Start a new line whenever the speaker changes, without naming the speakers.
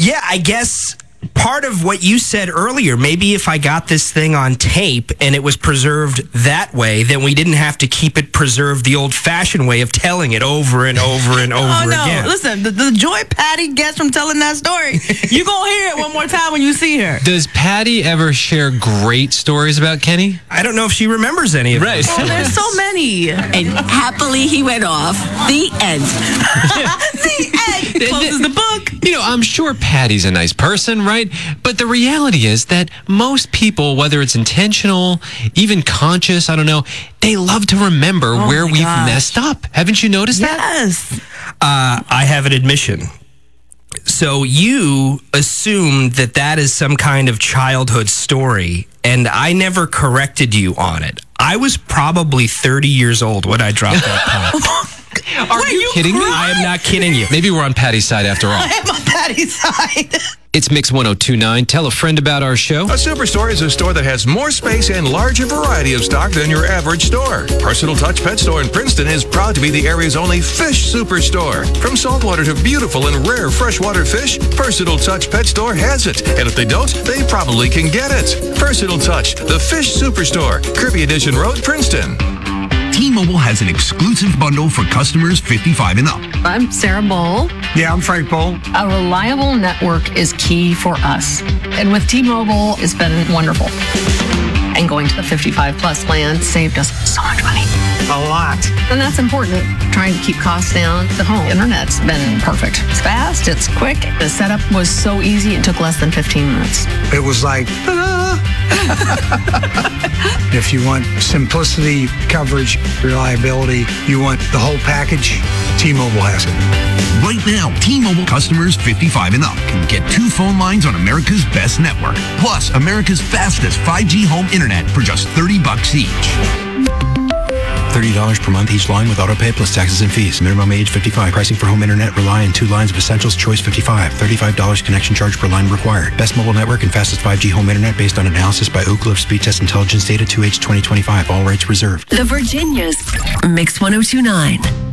Yeah, I guess part of what you said earlier, maybe if I got this thing on tape and it was preserved that way, then we didn't have to keep it preserved the old-fashioned way of telling it over and over and over again.
Listen, the joy Patty gets from telling that story, you're going to hear it one more time when you see her.
Does Patty ever share great stories about Kenny?
I don't know if she remembers any of them.
Right.
Oh, there's so many.
And happily he went off. The end.
The end. Closes the book.
You know, I'm sure Patty's a nice person, right? But the reality is that most people, whether it's intentional, even conscious, I don't know, they love to remember where we've messed up. Haven't you noticed that?
Yes.
I have an admission. So you assumed that is some kind of childhood story, and I never corrected you on it. I was probably 30 years old when I dropped that pop.
Are you kidding me?
I am not kidding you.
Maybe we're on Patty's side after all.
I am on Patty's side.
It's Mix 1029. Tell a friend about our show.
A superstore is a store that has more space and larger variety of stock than your average store. Personal Touch Pet Store in Princeton is proud to be the area's only fish superstore. From saltwater to beautiful and rare freshwater fish, Personal Touch Pet Store has it. And if they don't, they probably can get it. Personal Touch, the fish superstore, Kirby Edition Road, Princeton.
T-Mobile has an exclusive bundle for customers 55 and up.
I'm Sarah Bowl.
Yeah, I'm Frank Bowl.
A reliable network is key for us. And with T-Mobile, it's been wonderful. And going to the 55 plus plan saved us so much money.
A lot.
And that's important. Trying to keep costs down. The home internet's been perfect. It's fast, it's quick. The setup was so easy, it took less than 15 minutes.
It was like, if you want simplicity, coverage, reliability, you want the whole package, T-Mobile has it.
Right now, T-Mobile customers 55 and up can get 2 phone lines on America's best network. Plus, America's fastest 5G home internet for just $30 each.
$30 per month each line with autopay plus taxes and fees. Minimum age 55. Pricing for home internet rely on 2 lines of Essentials Choice 55. $35 connection charge per line required. Best mobile network and fastest 5G home internet based on analysis by Oak Cliff Speed Test Intelligence Data 2H 2025. All rights reserved.
The Virginias. Mix 1029.